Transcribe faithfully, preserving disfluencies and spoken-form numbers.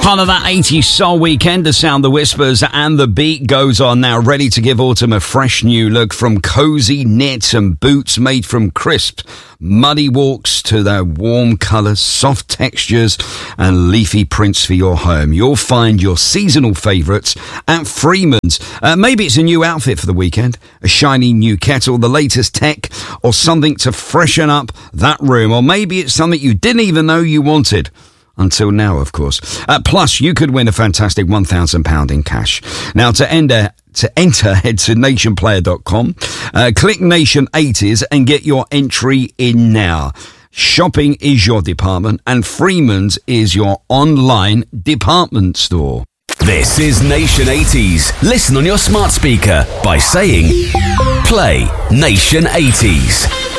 Part of that eighties soul weekend to sound the whispers, and the beat goes on now, ready to give autumn a fresh new look, from cozy knits and boots made from crisp, muddy walks to their warm colours, soft textures and leafy prints for your home. You'll find your seasonal favourites at Freeman's. Uh, maybe it's a new outfit for the weekend, a shiny new kettle, the latest tech, or something to freshen up that room. Or maybe it's something you didn't even know you wanted. Until now, of course. Uh, plus, you could win a fantastic one thousand pounds in cash. Now, to enter, to enter, head to nation player dot com, uh, click Nation eighties and get your entry in now. Shopping is your department, and Freeman's is your online department store. This is Nation eighties. Listen on your smart speaker by saying, play Nation eighties.